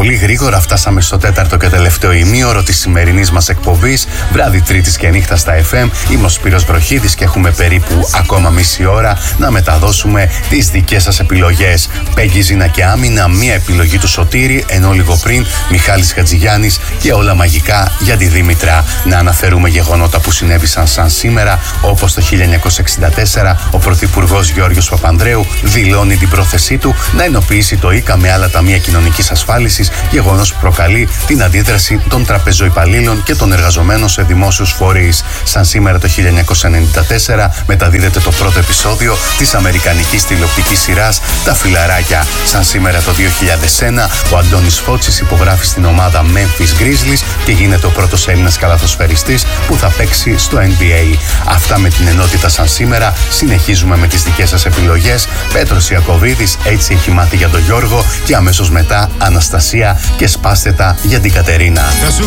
Πολύ γρήγορα φτάσαμε στο τέταρτο και τελευταίο ημίωρο της σημερινής μας εκπομπής. Βράδυ Τρίτης και νύχτα στα FM. Είμαι ο Σπύρος Βροχίδης και έχουμε περίπου ακόμα μισή ώρα να μεταδώσουμε τις δικές σας επιλογές. Πέγγι Ζήνα και Άμυνα, μία επιλογή του Σωτήρη, ενώ λίγο πριν Μιχάλης Χατζηγιάννης και όλα μαγικά για τη Δήμητρα. Να αναφέρουμε γεγονότα που συνέβησαν σαν σήμερα, όπως το 1964 ο Πρωθυπουργός Γιώργος Παπανδρέου δηλώνει την πρόθεσή του να ενοποιήσει το ΙΚΑ με άλλα ταμεία κοινωνικής ασφάλισης, γεγονός που προκαλεί την αντίδραση των τραπεζοϊπαλλήλων και των εργαζομένων σε δημόσιους φορείς. Σαν σήμερα το 1994 μεταδίδεται το πρώτο επεισόδιο της αμερικανικής τηλεοπτικής σειράς «Τα Φιλαράκια». Σαν σήμερα το 2001 ο Αντώνης Φώτσης υπογράφει στην ομάδα Memphis Grizzlies και γίνεται ο πρώτος Έλληνας καλαθοσφαιριστής που θα παίξει στο NBA. Αυτά με την ενότητα σαν σήμερα. Συνεχίζουμε με τις δικές σας επιλογές. Πέτρος Ιακωβίδης, έτσι έχει μάθει για τον Γιώργο, και αμέσως μετά Αναστασία και Σπάστε τα για την Κατερίνα.